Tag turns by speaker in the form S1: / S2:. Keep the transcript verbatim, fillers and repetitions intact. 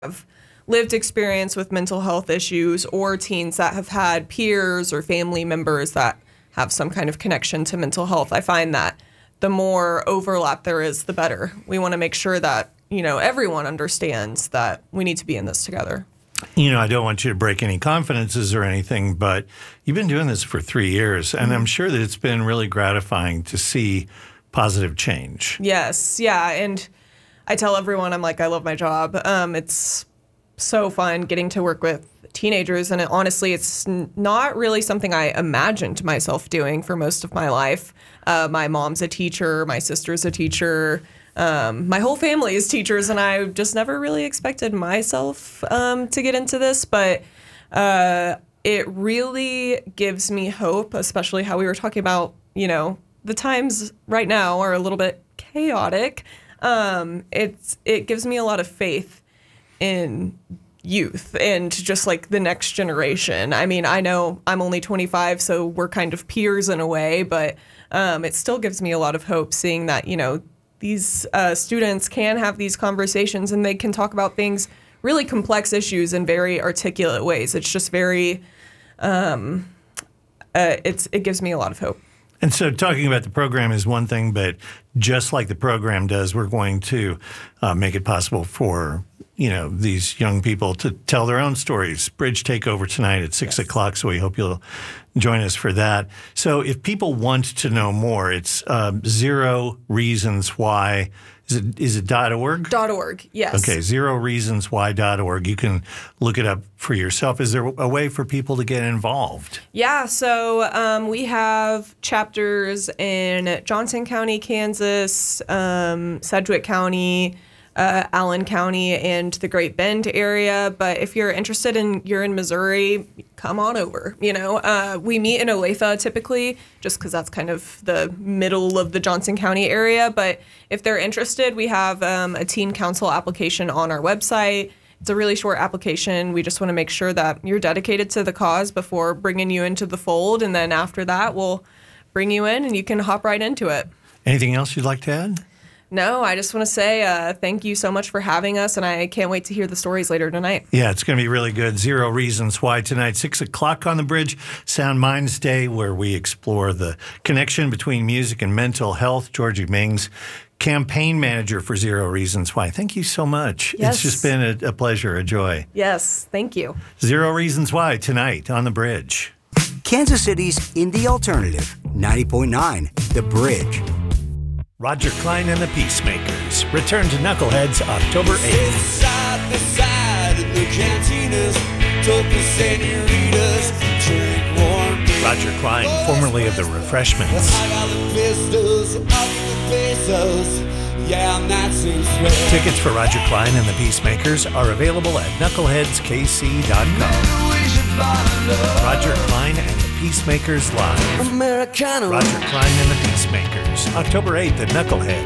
S1: have lived experience with mental health issues or teens that have had peers or family members that have some kind of connection to mental health. I find that the more overlap there is, the better. We want to make sure that, you know, everyone understands that we need to be in this together.
S2: You know, I don't want you to break any confidences or anything, but you've been doing this for three years, and mm-hmm. I'm sure that it's been really gratifying to see positive change.
S1: Yes, yeah, and I tell everyone, I'm like, I love my job. Um, it's so fun getting to work with teenagers, and it, honestly, it's n- not really something I imagined myself doing for most of my life. Uh, my mom's a teacher, my sister's a teacher, um, my whole family is teachers, and I just never really expected myself um, to get into this, but uh, it really gives me hope, especially how we were talking about, you know, the times right now are a little bit chaotic. Um, it's it gives me a lot of faith in youth and just like the next generation. I mean, I know I'm only twenty-five, so we're kind of peers in a way, but um, it still gives me a lot of hope seeing that, you know, these uh, students can have these conversations and they can talk about things, really complex issues in very articulate ways. It's just very, um, uh, it's it gives me a lot of hope.
S2: And so talking about the program is one thing, but just like the program does, we're going to uh, make it possible for, you know, these young people to tell their own stories. Bridge Takeover tonight at six yes. o'clock, so we hope you'll join us for that. So if people want to know more, it's uh, Zero Reasons Why. Is it, is it .org?
S1: .org, yes.
S2: Okay, zero reasons why dot org. You can look it up for yourself. Is there a way for people to get involved?
S1: Yeah, so um, we have chapters in Johnson County, Kansas, um, Sedgwick County, uh, Allen County, and the Great Bend area. But if you're interested in, you're in Missouri, come on over. You know, uh, we meet in Olathe typically, just because that's kind of the middle of the Johnson County area. But if they're interested, we have um, a teen council application on our website. It's a really short application. We just want to make sure that you're dedicated to the cause before bringing you into the fold. And then after that, we'll bring you in and you can hop right into it.
S2: Anything else you'd like to add?
S1: No, I just want to say uh, thank you so much for having us, and I can't wait to hear the stories later tonight.
S2: Yeah, it's going to be really good. Zero Reasons Why tonight, six o'clock on the Bridge, Sound Minds Day, where we explore the connection between music and mental health. Georgie Mings, campaign manager for Zero Reasons Why. Thank you so much.
S1: Yes.
S2: It's just been a, a pleasure, a joy.
S1: Yes, thank you.
S2: Zero Reasons Why tonight on the Bridge.
S3: Kansas City's Indie Alternative, ninety point nine, The Bridge.
S2: Roger Clyne and the Peacemakers return to Knuckleheads October eighth.
S4: Side by side in the cantinas, topless senoritas, drink warm beer.
S2: Roger Clyne, formerly of the Refreshments.
S4: Yeah, I'm not so sweat.
S2: Tickets for Roger Clyne and the Peacemakers are available at knuckleheads k c dot com. Roger Clyne and the Peacemakers Live.
S4: Americano.
S2: Roger Clyne and the Peacemakers, October eighth at Knuckleheads.